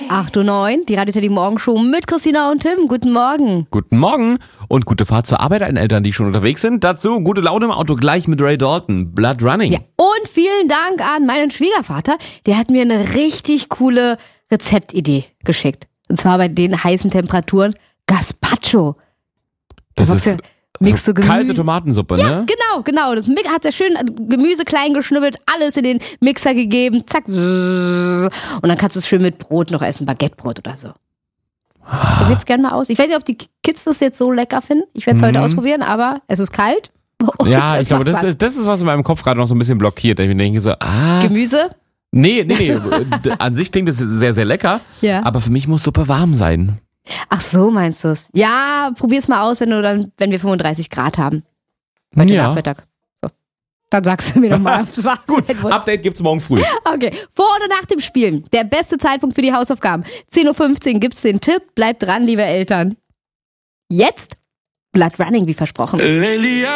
8:09 Uhr, die Radio Teddy Morgenshow mit Christina und Tim. Guten Morgen. Guten Morgen und gute Fahrt zur Arbeit an Eltern, die schon unterwegs sind. Dazu gute Laune im Auto gleich mit Ray Dalton, Blood Running. Ja, und vielen Dank an meinen Schwiegervater. Der hat mir eine richtig coole Rezeptidee geschickt. Und zwar bei den heißen Temperaturen Gazpacho. Das ist so kalte Tomatensuppe, ja, ne? Genau. Das hat sehr schön Gemüse klein geschnibbelt, alles in den Mixer gegeben, zack. Und dann kannst du es schön mit Brot noch essen, Baguettebrot oder so. Probiert's gerne mal aus. Ich weiß nicht, ob die Kids das jetzt so lecker finden. Ich werde es heute ausprobieren, aber es ist kalt. Ja, ich glaube, das ist, was in meinem Kopf gerade noch so ein bisschen blockiert. Ich denke so, Gemüse? Nee. An sich klingt es sehr, sehr lecker. Ja. Aber für mich muss Suppe warm sein. Ach so, meinst du es? Ja, probier's mal aus, wenn wir 35 Grad haben. Heute Nachmittag. So. Dann sagst du mir nochmal, ob es warm sein muss. Update gibt's morgen früh. Okay, vor oder nach dem Spielen. Der beste Zeitpunkt für die Hausaufgaben. 10:15 Uhr gibt's den Tipp. Bleibt dran, liebe Eltern. Jetzt Blood Running, wie versprochen.